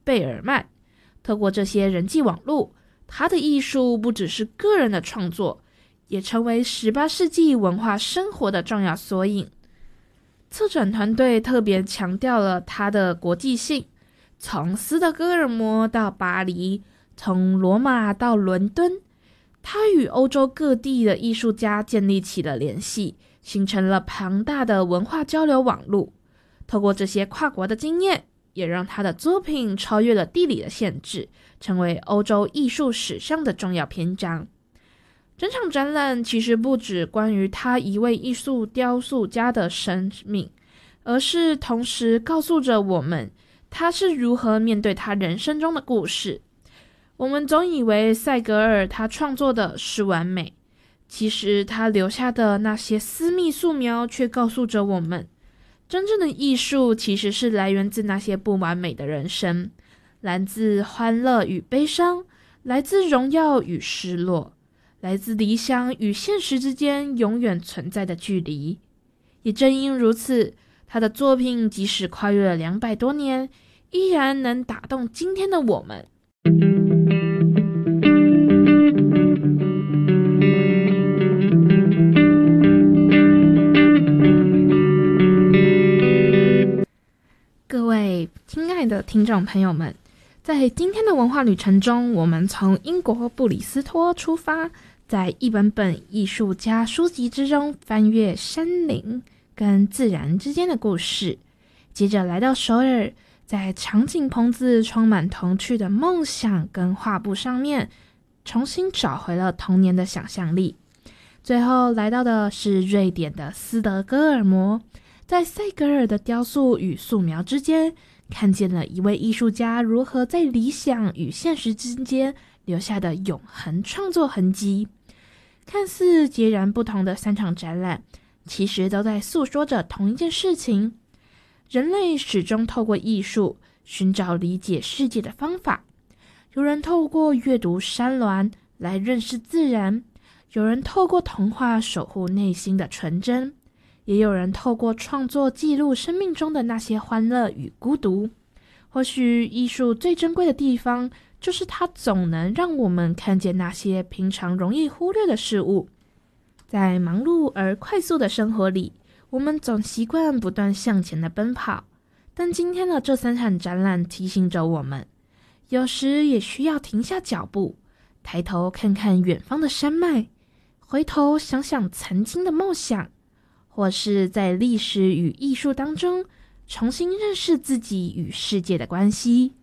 贝尔曼。透过这些人际网络，他的艺术不只是个人的创作，也成为18世纪文化生活的重要缩影。策展团队特别强调了他的国际性，从斯德哥尔摩到巴黎，从罗马到伦敦，他与欧洲各地的艺术家建立起了联系，形成了庞大的文化交流网络。透过这些跨国的经验，也让他的作品超越了地理的限制，成为欧洲艺术史上的重要篇章。整场展览其实不只关于他一位艺术雕塑家的生命，而是同时告诉着我们他是如何面对他人生中的故事。我们总以为塞格尔他创作的是完美，其实他留下的那些私密素描却告诉着我们，真正的艺术其实是来源自那些不完美的人生，来自欢乐与悲伤，来自荣耀与失落，来自理想与现实之间永远存在的距离。也正因如此，他的作品即使跨越了200多年，依然能打动今天的我们。各位亲爱的听众朋友们，在今天的文化旅程中，我们从英国布里斯托出发，在一本本艺术家书籍之中翻阅山林跟自然之间的故事，接着来到首尔，在场景棚子充满童趣的梦想跟画布上面，重新找回了童年的想象力。最后来到的是瑞典的斯德哥尔摩，在塞格尔的雕塑与素描之间，看见了一位艺术家如何在理想与现实之间留下的永恒创作痕迹。看似截然不同的3场展览，其实都在诉说着同一件事情。人类始终透过艺术寻找理解世界的方法，有人透过阅读山峦来认识自然，有人透过童话守护内心的纯真，也有人透过创作记录生命中的那些欢乐与孤独。或许艺术最珍贵的地方，就是它总能让我们看见那些平常容易忽略的事物。在忙碌而快速的生活里，我们总习惯不断向前的奔跑，但今天的这3场展览提醒着我们，有时也需要停下脚步，抬头看看远方的山脉，回头想想曾经的梦想，或是在历史与艺术当中重新认识自己与世界的关系。